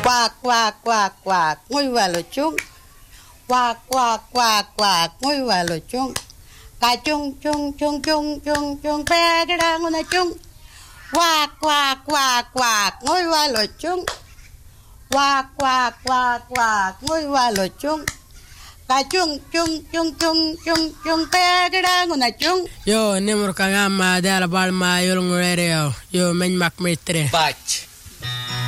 Quack, quack, quack, quack, muy bueno chung. Quack, quack, quack, quack, muy bueno chung. Cái chung chung chung chung chung chung pe cái đang ngồi chung. Quack, quack, quack, quack, muy bueno chung. Quack, quack, quack, quack, muy bueno chung. Cái chung chung chung chung chung chung pe cái đang ngồi chung. Yo, numero kagama della balma yo ngorere yo men mak metre. Bach.